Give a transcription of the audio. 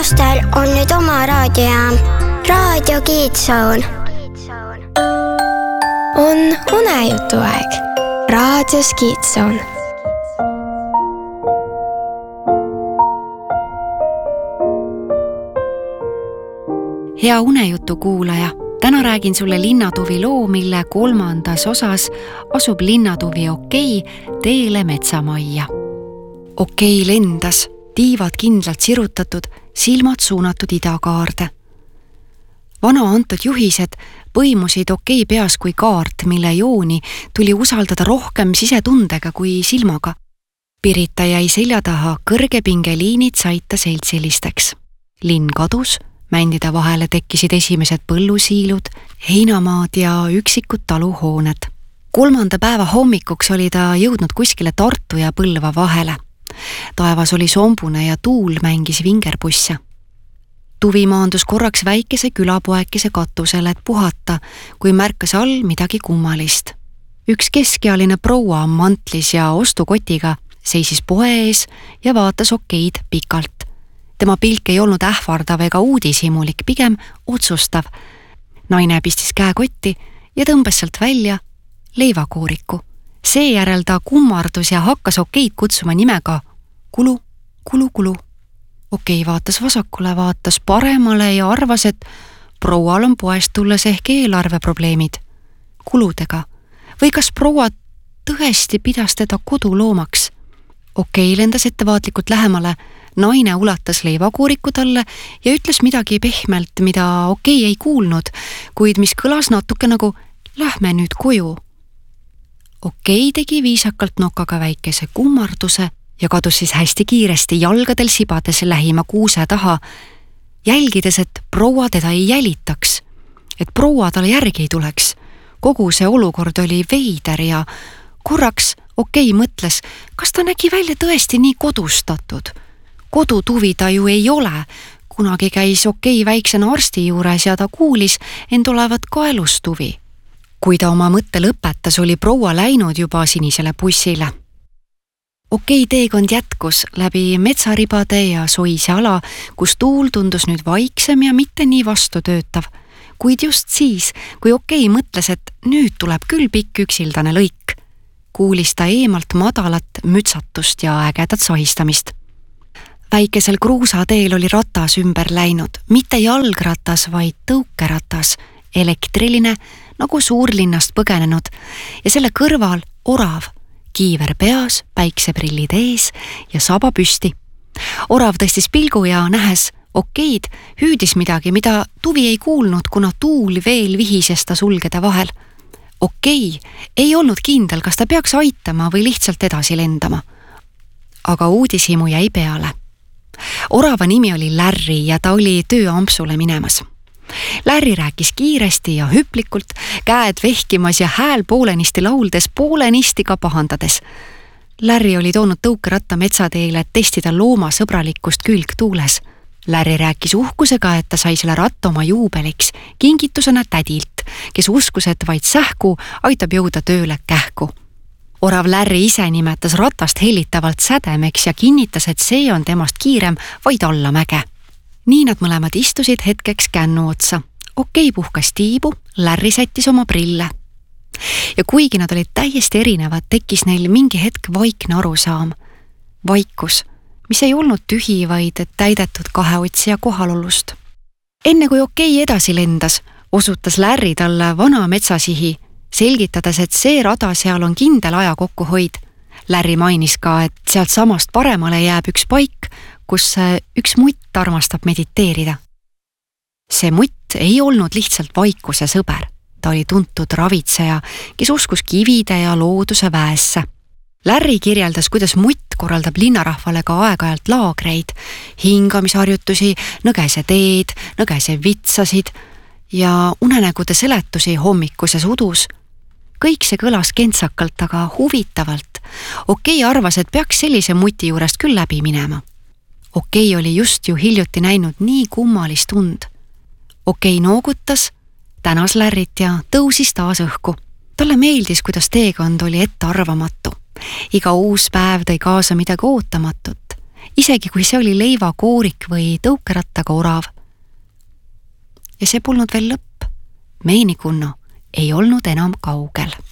lastel on nüüd oma raadiojaam. Raadio Kiidsoon. On unejutuaeg. Raadios Kiidsoon. Hea unejutu kuulaja. Täna räägin sulle linnatuvi loo, mille 3. osas asub linnatuvi Okei teele metsamajja. Okei lendas, tiivad kindlalt sirutatud, silmad suunatud idakaarde. Vana antud juhised põimusid Okei peas kui kaart, mille jooni tuli usaldada rohkem sisetundega kui silmaga. Pirita jäi selja taha, kõrgepingeliinid said ta seltsilisteks. Linn kadus, mändide vahele tekkisid esimesed põllusiilud, heinamaad ja üksikud taluhooned. 3. päeva hommikuks oli ta jõudnud kuskile Tartu ja Põlva vahele. Taevas oli sombune ja tuul mängis vingerpussa. Tuvi maandus korraks väikese külapoekese katusele, et puhata, kui märkas all midagi kummalist. Üks keskealine proua mantlis ja ostukotiga seisis poe ees ja vaatas Okeid pikalt. Tema pilk ei olnud ähvardav ega uudishimulik, pigem otsustav. Naine pistis käekotti ja tõmbas sealt välja leivakooriku. Seejärel ta kummardus ja hakkas Okeid kutsuma nimega Kulu, Kulu, Kulu. Okei vaatas vasakule, vaatas paremale ja arvas, et proual on poest tulles ehk eelarveprobleemid kuludega. Või kas proua tõesti pidas teda koduloomaks? Okei lendas ettevaatlikult lähemale. Naine ulatas leivakooriku talle ja ütles midagi pehmelt, mida Okei ei kuulnud, kuid mis kõlas natuke nagu lähme nüüd koju. Okei tegi viisakalt nokaga väikese kummarduse ja kadus siis hästi kiiresti jalgadel sibades lähima kuuse taha, jälgides, et proua teda ei jälitaks, et proua talle järgi ei tuleks. Kogu see olukord oli veider ja korraks Okei mõtles, kas ta nägi välja tõesti nii kodustatud. Kodutuvi ta ju ei ole. Kunagi käis Okei väiksena arsti juures ja ta kuulis end olevat kaelustuvi. Kui ta oma mõtte lõpetas, oli proua läinud juba sinisele bussile. Okei teekond jätkus läbi metsaribade ja soise ala, kus tuul tundus nüüd vaiksem ja mitte nii vastutöötav. Kuid just siis, kui Okei mõtles, et nüüd tuleb küll pikk üksildane lõik, kuulis ta eemalt madalat mütsatust ja ägedat sahistamist. Väikesel kruusateel oli ratas ümber läinud, mitte jalgratas, vaid tõukeratas, elektriline, nagu suurlinnast põgenenud ja selle kõrval orav, kiiver peas, päikseprillid ees ja saba püsti. Orav tõstis pilgu ja nähes Okeid hüüdis midagi, mida tuvi ei kuulnud, kuna tuul veel vihises ta sulgede vahel. Okei ei olnud kindel, kas ta peaks aitama või lihtsalt edasi lendama. Aga uudishimu jäi peale. Orava nimi oli Larry ja ta oli tööampsule minemas. Larry rääkis kiiresti ja hüplikult, käed vehkimas ja hääl poolenisti lauldes, poolenisti ka pahandades. Larry oli toonud tõukeratta metsateele, et testida looma sõbralikkust külgtuules. Larry rääkis uhkusega, et ta sai selle ratta oma juubeliks, kingitusena tädilt, kes uskus, et vaid sähku aitab jõuda tööle kähku. Orav Larry ise nimetas ratast hellitavalt sädemeks ja kinnitas, et see on temast kiirem vaid alla mäge. Nii nad mõlemad istusid hetkeks kännu otsa. Okei puhkas tiibu, Larry sättis oma prille. Ja kuigi nad olid täiesti erinevad, tekkis neil mingi hetk vaikne arusaam. Vaikus, mis ei olnud tühi, vaid täidetud kaheotsija kohalolust. Enne kui Okei edasi lendas, osutas Larry talle vana metsasihi, selgitades, et see rada seal on kindel aja kokkuhoid. Larry mainis ka, et sealt samast paremale jääb üks paik, kus üks mutt armastab mediteerida. See mutt ei olnud lihtsalt vaikuse sõber. Ta oli tuntud ravitseja, kes uskus kivide ja looduse väesse. Larry kirjeldas, kuidas mutt korraldab linnarahvale ka aeg-ajalt laagreid, hingamisharjutusi, nõgese teed, nõgese vitsasid ja unenägude seletusi hommikuses udus. Kõik see kõlas kentsakalt, aga huvitavalt. Okei arvas, et peaks sellise muti juurest küll läbi minema. Okei oli just ju hiljuti näinud nii kummalist und. Okei noogutas, tänas Larryt ja tõusis taas õhku. Talle meeldis, kuidas teekond oli ettearvamatu. Iga uus päev tõi kaasa midagi ootamatut. isegi kui see oli leivakoorik või tõukerattaga orav. Ja see polnud veel lõpp. Meenikunno ei olnud enam kaugel.